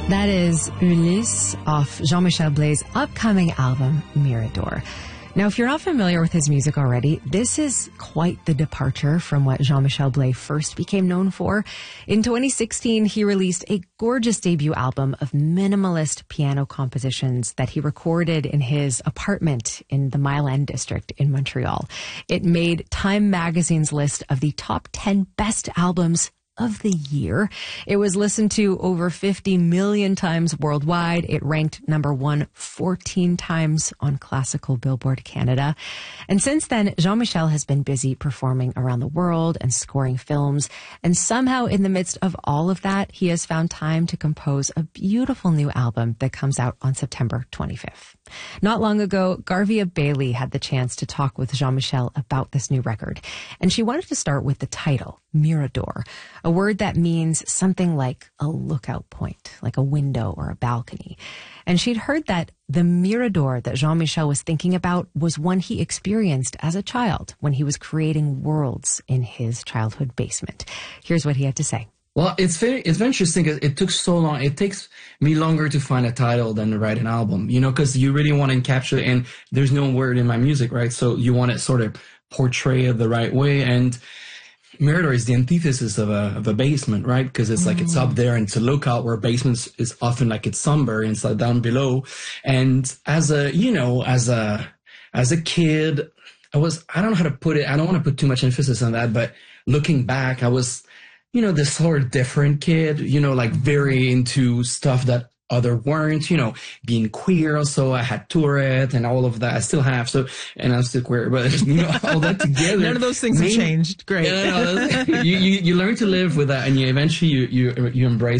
That is Ulysse off Jean-Michel Blay's upcoming album, Mirador. Now, if you're not familiar with his music already, this is quite the departure from what Jean-Michel Blay first became known for. In 2016, he released a gorgeous debut album of minimalist piano compositions that he recorded in his apartment in the Mile End district in Montreal. It made Time magazine's list of the top 10 best albums of the year. It was listened to over 50 million times worldwide. It ranked number 1 14 times on Classical Billboard Canada. And since then, Jean-Michel has been busy performing around the world and scoring films. And somehow in the midst of all of that, he has found time to compose a beautiful new album that comes out on September 25th. Not long ago, Garvia Bailey had the chance to talk with Jean-Michel about this new record. And she wanted to start with the title, Mirador, a word that means something like a lookout point, like a window or a balcony. And she'd heard that the Mirador that Jean-Michel was thinking about was one he experienced as a child when he was creating worlds in his childhood basement. Here's what he had to say. Well, it's very interesting because it took so long. It takes me longer to find a title than to write an album, you know, because you really want to encapsulate, and there's no word in my music, right? So you want to sort of portray it the right way. And Mirador is the antithesis of a basement, right? Because it's like it's up there and it's a lookout, where basements is often like it's somber and it's like down below. And as a kid, I don't know how to put it. I don't want to put too much emphasis on that, but looking back, I was, you know, this sort of different kid, you know, like very into stuff that other weren't, you know, being queer also. I had Tourette and all of that. I still have, so, and I'm still queer, but, you know, all that together. None of those things have changed. Great. You learn to live with that, and you eventually you embrace